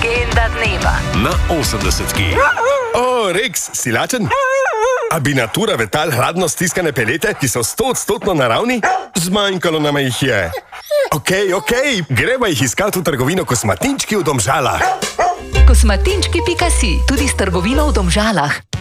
Legenda dneva na 80. O, Rex, si lačen? A bi Natura Vetal hladno stiskane pelete, ki so 100% naravni? Zmanjkalo nama jih je. Okej, greva jih iskati v trgovino Kosmatinčki v Domžalah. Kosmatinčki.si, tudi s trgovino v Domžalah.